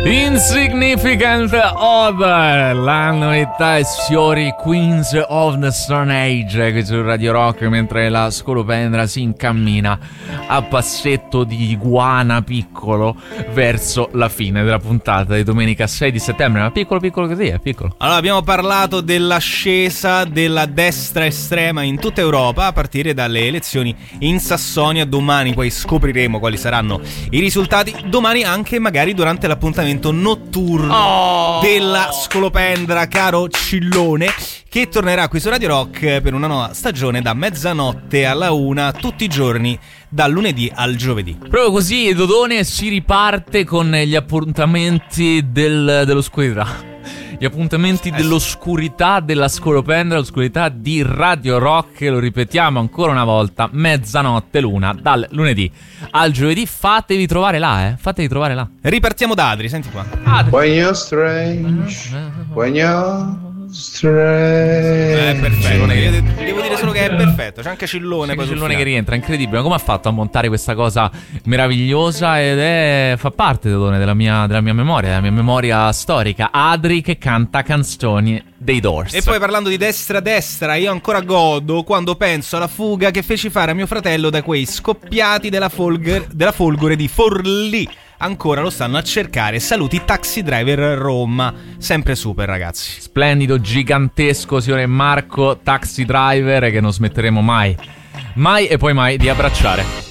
Insignificant Other, la novità è Sciori, Queens of the Stone Age, qui su Radio Rock, mentre la scolopendra si incammina a passetto di iguana piccolo verso la fine della puntata di domenica 6 di settembre. Ma piccolo così, è piccolo. Allora, abbiamo parlato dell'ascesa della destra estrema in tutta Europa a partire dalle elezioni in Sassonia. Domani poi scopriremo quali saranno i risultati. Domani anche magari durante l'appuntamento notturno della scolopendra, caro Cillone, che tornerà qui su Radio Rock per una nuova stagione da mezzanotte alla 1 tutti i giorni dal lunedì al giovedì. Proprio così, Dodone, si riparte con gli appuntamenti dell'oscurità. Gli appuntamenti dell'oscurità della scolopendra, l'oscurità di Radio Rock, lo ripetiamo ancora una volta, mezzanotte l'una, dal lunedì al giovedì. Fatevi trovare là, fatevi trovare là. Ripartiamo da Adri, senti qua. Adri. When you're strange, when you're strange. È perfetto, devo dire solo che è perfetto. C'è anche Cillone, poi Cillone che rientra, incredibile. Come ha fatto a montare questa cosa meravigliosa? Ed fa parte della mia memoria storica. Adri che canta canzoni dei Doors. E poi, parlando di destra, io ancora godo quando penso alla fuga che feci fare a mio fratello da quei scoppiati della Folgore di Forlì. Ancora lo stanno a cercare. Saluti Taxi Driver Roma. Sempre super, ragazzi. Splendido, gigantesco signore Marco Taxi Driver, che non smetteremo mai e poi mai di abbracciare.